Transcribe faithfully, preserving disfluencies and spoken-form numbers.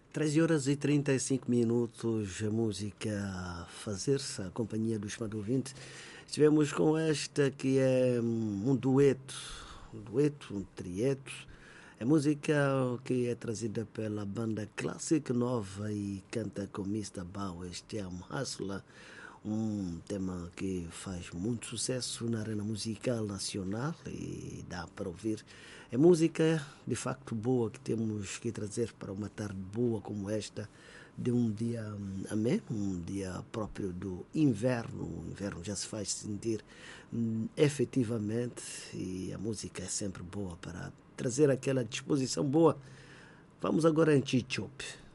treze horas e trinta e cinco minutos, a música a fazer-se, a companhia do Estimado Ouvinte. Estivemos com esta que é um dueto, um dueto, um trieto. É música que é trazida pela banda Classic Nova e canta com mister Bau, este é um Hustler, um tema que faz muito sucesso na arena musical nacional e dá para ouvir. É música de facto boa que temos que trazer para uma tarde boa como esta, de um dia amém, um dia próprio do inverno. O inverno já se faz sentir hum, efetivamente, e a música é sempre boa para trazer aquela disposição boa. Vamos agora em Chichop.